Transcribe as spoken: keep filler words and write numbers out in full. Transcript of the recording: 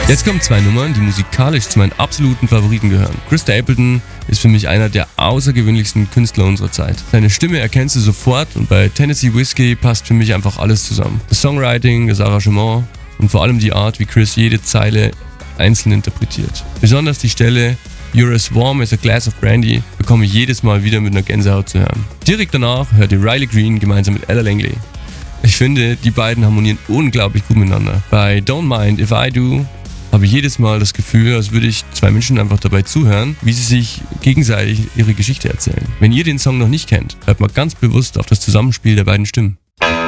Jetzt kommen zwei Nummern, die musikalisch zu meinen absoluten Favoriten gehören. Chris Stapleton ist für mich einer der außergewöhnlichsten Künstler unserer Zeit. Seine Stimme erkennst du sofort und bei Tennessee Whiskey passt für mich einfach alles zusammen. Das Songwriting, das Arrangement und vor allem die Art, wie Chris jede Zeile einzeln interpretiert. Besonders die Stelle You're as warm as a glass of brandy bekomme ich jedes Mal wieder mit einer Gänsehaut zu hören. Direkt danach hört ihr Riley Green gemeinsam mit Ella Langley. Ich finde, die beiden harmonieren unglaublich gut miteinander. Bei Don't Mind If I Do habe ich jedes Mal das Gefühl, als würde ich zwei Menschen einfach dabei zuhören, wie sie sich gegenseitig ihre Geschichte erzählen. Wenn ihr den Song noch nicht kennt, hört mal ganz bewusst auf das Zusammenspiel der beiden Stimmen.